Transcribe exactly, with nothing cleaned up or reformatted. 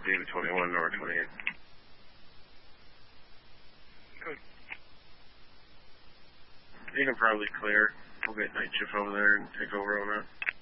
David twenty-one, Nora twenty-eight. Good. You can probably clear. We'll get night shift over there and take over on that.